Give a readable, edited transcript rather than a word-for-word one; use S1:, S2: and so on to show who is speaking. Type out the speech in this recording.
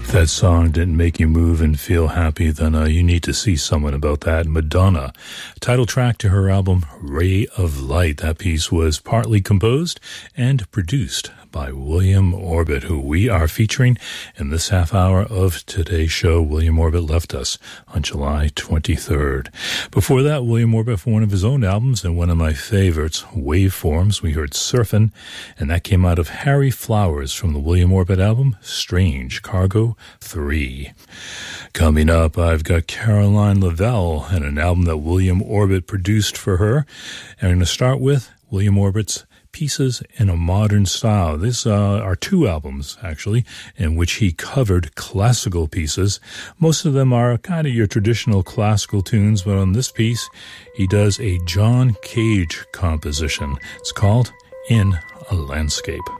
S1: That song didn't make you move and feel happy, then you need to see someone about that. Madonna, title track to her album Ray of Light. That piece was partly composed and produced by William Orbit, who we are featuring in this half hour of today's show. William Orbit left us on July 23rd. Before that, William Orbit, for one of his own albums and one of my favorites, Waveforms, we heard Surfin', and that came out of Harry Flowers from the William Orbit album Strange Cargo 3. Coming up, I've got Caroline Lavelle and an album that William Orbit produced for her. And I'm going to start with William Orbit's Pieces in a Modern Style. These are two albums, actually, in which he covered classical pieces. Most of them are kind of your traditional classical tunes, but on this piece, he does a John Cage composition. It's called In a Landscape.